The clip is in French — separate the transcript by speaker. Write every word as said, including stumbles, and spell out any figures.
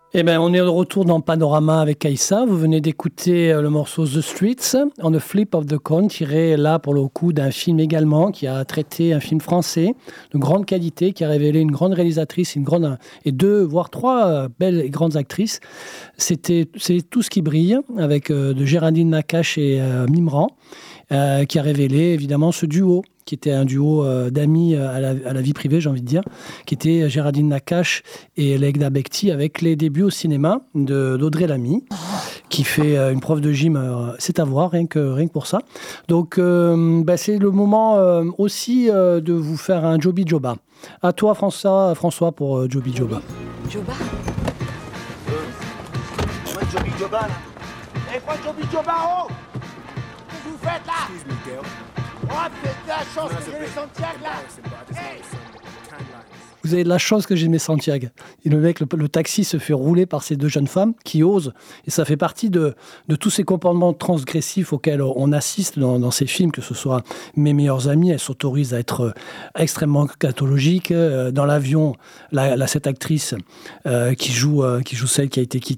Speaker 1: Eh ben, on est de retour dans Panorama avec Aïssa. Vous venez d'écouter euh, le morceau The Streets, On the Flip of the Coin, tiré là pour le coup d'un film également qui a traité un film français de grande qualité, qui a révélé une grande réalisatrice, une grande et deux voire trois euh, belles et grandes actrices. C'était c'est Tout ce qui brille avec euh, de Géraldine Nakache et euh, Mimran, euh, qui a révélé évidemment ce duo qui était un duo euh, d'amis euh, à, la, à la vie privée, j'ai envie de dire, qui était Géraldine Nakache et Legda Bekti, avec les débuts au cinéma de, d'Audrey Lamy, qui fait euh, une prof de gym, euh, c'est à voir, rien que, rien que pour ça. Donc, euh, bah, c'est le moment euh, aussi euh, de vous faire un Joby Joba. À toi, François, François pour euh, Joby Joba.
Speaker 2: Joba
Speaker 3: Ouais, Joby Joba, là. Eh, quoi, Joby Joba, oh! Qu'est-ce que vous faites, là?
Speaker 4: Excuse me, girl.
Speaker 3: Oh, peut-être la chance que j'ai les Santiago, là! Hey!
Speaker 1: Vous avez de la chance que j'ai mes Santiago. Et le mec, le, le taxi se fait rouler par ces deux jeunes femmes qui osent. Et ça fait partie de, de tous ces comportements transgressifs auxquels on assiste dans, dans ces films, que ce soit Mes meilleures amies, elles s'autorisent à être extrêmement cathologiques. Dans l'avion, la, la, cette actrice euh, qui, joue, euh, qui joue celle qui a été quittée